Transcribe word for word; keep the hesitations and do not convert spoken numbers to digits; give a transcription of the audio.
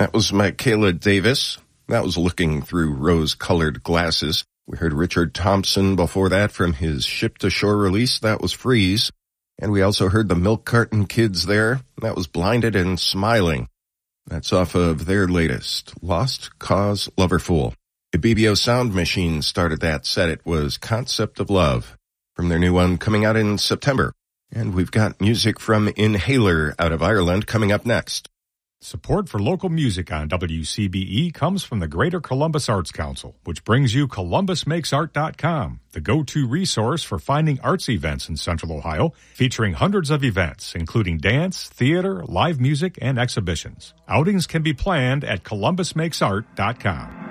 That was Michaela Davis. That was Looking Through Rose-Colored Glasses. We heard Richard Thompson before that from his Ship to Shore release. That was Freeze. And we also heard the Milk Carton Kids there. That was Blinded and Smiling. That's off of their latest, Lost Cause Lover Fool. The B B O Sound Machine started that set. It was Concept of Love from their new one coming out in September. And we've got music from Inhaler out of Ireland coming up next. Support for local music on W C B E comes from the Greater Columbus Arts Council, which brings you Columbus Makes Art dot com, the go-to resource for finding arts events in Central Ohio, featuring hundreds of events, including dance, theater, live music, and exhibitions. Outings can be planned at Columbus Makes Art dot com.